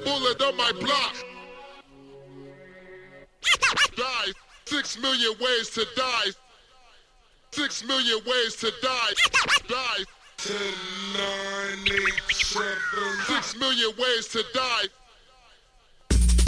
bullet on my block. Die. 6 million ways to die. 6 million ways to die. Die. 10, 9, 8, 7. 6 million ways to die.